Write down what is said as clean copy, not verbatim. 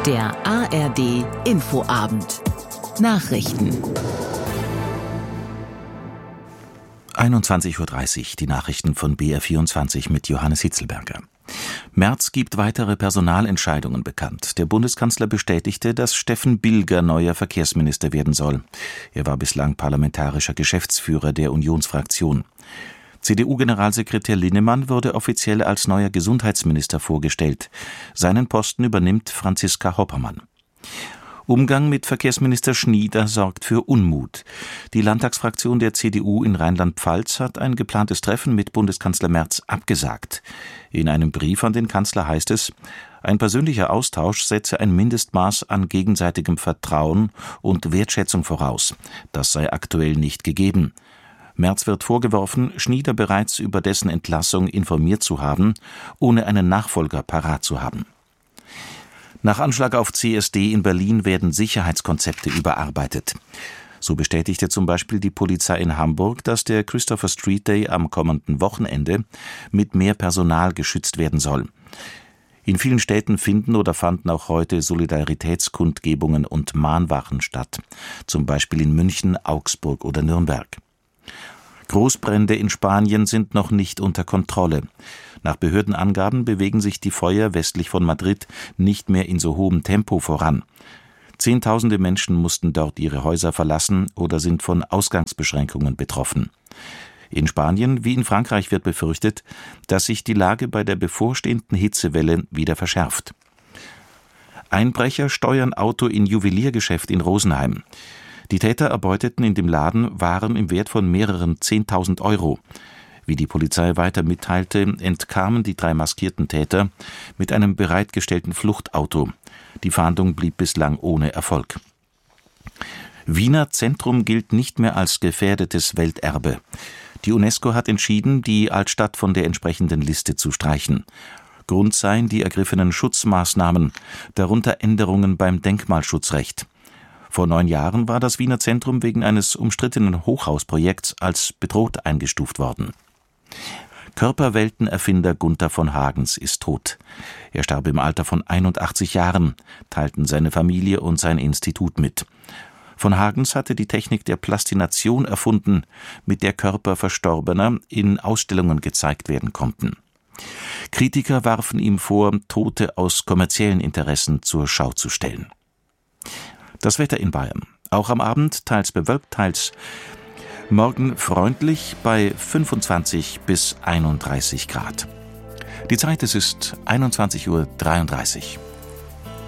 Der ARD Infoabend. Nachrichten. 21:30 Uhr, die Nachrichten von BR24 mit Johannes Hitzelberger. Merz gibt weitere Personalentscheidungen bekannt. Der Bundeskanzler bestätigte, dass Steffen Bilger neuer Verkehrsminister werden soll. Er war bislang parlamentarischer Geschäftsführer der Unionsfraktion. CDU-Generalsekretär Linnemann wurde offiziell als neuer Gesundheitsminister vorgestellt. Seinen Posten übernimmt Franziska Hoppermann. Umgang mit Verkehrsminister Schnieder sorgt für Unmut. Die Landtagsfraktion der CDU in Rheinland-Pfalz hat ein geplantes Treffen mit Bundeskanzler Merz abgesagt. In einem Brief an den Kanzler heißt es, ein persönlicher Austausch setze ein Mindestmaß an gegenseitigem Vertrauen und Wertschätzung voraus. Das sei aktuell nicht gegeben. Merz wird vorgeworfen, Schnieder bereits über dessen Entlassung informiert zu haben, ohne einen Nachfolger parat zu haben. Nach Anschlag auf CSD in Berlin werden Sicherheitskonzepte überarbeitet. So bestätigte zum Beispiel die Polizei in Hamburg, dass der Christopher Street Day am kommenden Wochenende mit mehr Personal geschützt werden soll. In vielen Städten finden oder fanden auch heute Solidaritätskundgebungen und Mahnwachen statt, zum Beispiel in München, Augsburg oder Nürnberg. Großbrände in Spanien sind noch nicht unter Kontrolle. Nach Behördenangaben bewegen sich die Feuer westlich von Madrid nicht mehr in so hohem Tempo voran. Zehntausende Menschen mussten dort ihre Häuser verlassen oder sind von Ausgangsbeschränkungen betroffen. In Spanien wie in Frankreich wird befürchtet, dass sich die Lage bei der bevorstehenden Hitzewelle wieder verschärft. Einbrecher steuern Auto in Juweliergeschäft in Rosenheim. Die Täter erbeuteten in dem Laden Waren im Wert von mehreren 10.000 Euro. Wie die Polizei weiter mitteilte, entkamen die 3 maskierten Täter mit einem bereitgestellten Fluchtauto. Die Fahndung blieb bislang ohne Erfolg. Wiener Zentrum gilt nicht mehr als gefährdetes Welterbe. Die UNESCO hat entschieden, die Altstadt von der entsprechenden Liste zu streichen. Grund seien die ergriffenen Schutzmaßnahmen, darunter Änderungen beim Denkmalschutzrecht. Vor 9 Jahren war das Wiener Zentrum wegen eines umstrittenen Hochhausprojekts als bedroht eingestuft worden. Körperweltenerfinder Gunther von Hagens ist tot. Er starb im Alter von 81 Jahren, teilten seine Familie und sein Institut mit. Von Hagens hatte die Technik der Plastination erfunden, mit der Körper Verstorbener in Ausstellungen gezeigt werden konnten. Kritiker warfen ihm vor, Tote aus kommerziellen Interessen zur Schau zu stellen. Das Wetter in Bayern. Auch am Abend teils bewölkt, teils morgen freundlich bei 25 bis 31 Grad. Die Zeit, es ist 21:33 Uhr.